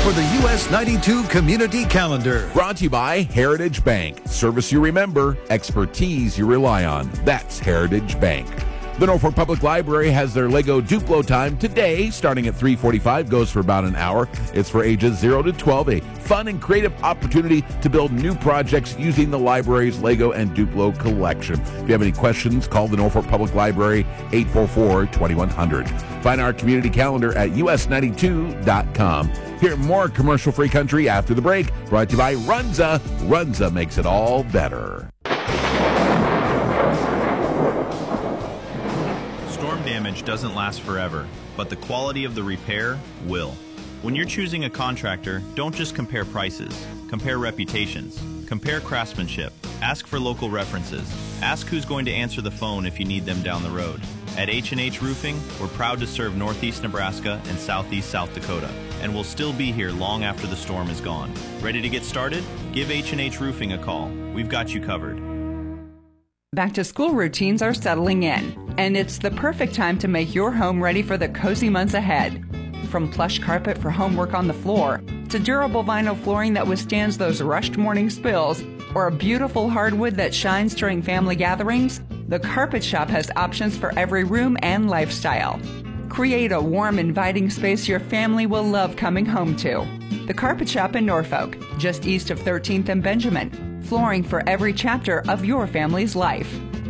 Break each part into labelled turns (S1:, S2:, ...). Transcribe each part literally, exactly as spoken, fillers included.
S1: for the U S ninety-two Community Calendar.
S2: Brought to you by Heritage Bank. Service you remember, expertise you rely on. That's Heritage Bank. The Norfolk Public Library has their Lego Duplo time today, starting at three forty-five, goes for about an hour. It's for ages zero to twelve, a fun and creative opportunity to build new projects using the library's Lego and Duplo collection. If you have any questions, call the Norfolk Public Library, eight four four, two one zero zero. Find our community calendar at U S ninety-two dot com. Hear more commercial-free country after the break, brought to you by Runza. Runza makes it all better.
S3: Storm damage doesn't last forever, but the quality of the repair will. When you're choosing a contractor, don't just compare prices. Compare reputations. Compare craftsmanship. Ask for local references. Ask who's going to answer the phone if you need them down the road. At H and H Roofing, we're proud to serve Northeast Nebraska and Southeast South Dakota, and we'll still be here long after the storm is gone. Ready to get started? Give H and H Roofing a call. We've got you covered.
S4: Back-to-school routines are settling in, and it's the perfect time to make your home ready for the cozy months ahead. From plush carpet for homework on the floor, to durable vinyl flooring that withstands those rushed morning spills, or a beautiful hardwood that shines during family gatherings, the Carpet Shop has options for every room and lifestyle. Create a warm, inviting space your family will love coming home to. The Carpet Shop in Norfolk, just east of thirteenth and Benjamin. Flooring for every chapter of your family's life.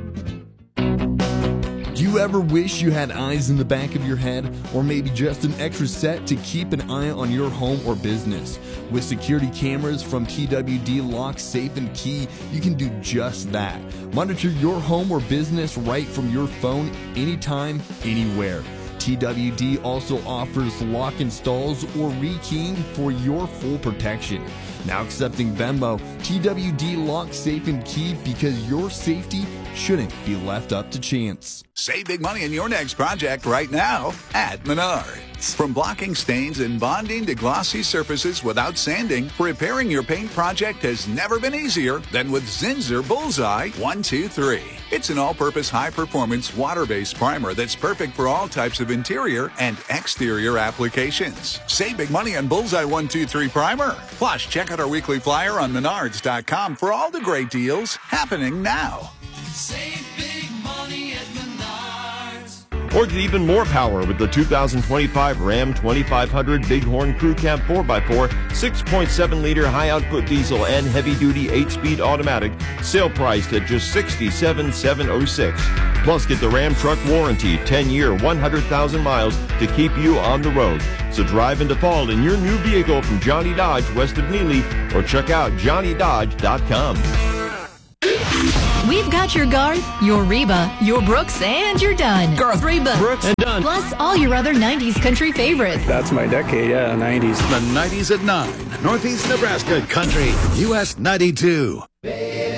S5: Do you ever wish you had eyes in the back of your head, or maybe just an extra set to keep an eye on your home or business? With security cameras from T W D Lock, Safe and Key, you can do just that. Monitor your home or business right from your phone, anytime, anywhere. T W D also offers lock installs or rekeying for your full protection. Now accepting Venmo, T W D Lock, Safe and Key, because your safety shouldn't be left up to chance.
S6: Save big money in your next project right now at Menards. From blocking stains and bonding to glossy surfaces without sanding, repairing your paint project has never been easier than with Zinsser Bullseye one two three. It's an all-purpose, high-performance, water-based primer that's perfect for all types of interior and exterior applications. Save big money on Bullseye one two three Primer. Plus, check out our weekly flyer on Menards dot com for all the great deals happening now.
S7: Save big money at Menards.
S8: Or get even more power with the two thousand twenty-five Ram twenty-five hundred Bighorn Crew Cab four by four, six point seven liter high-output diesel and heavy-duty eight-speed automatic, sale priced at just sixty-seven thousand seven hundred six dollars. Plus, get the Ram truck warranty, ten-year, one hundred thousand miles to keep you on the road. So drive into fall in your new vehicle from Johnny Dodge west of Neely, or check out johnny dodge dot com.
S9: We've got your Garth, your Reba, your Brooks, and your Dunn.
S10: Garth,
S9: Reba,
S10: Brooks, and Dunn.
S9: Plus all your other nineties country favorites.
S10: That's my decade, yeah, nineties.
S1: The nineties at nine. Northeast Nebraska Country, U S ninety-two.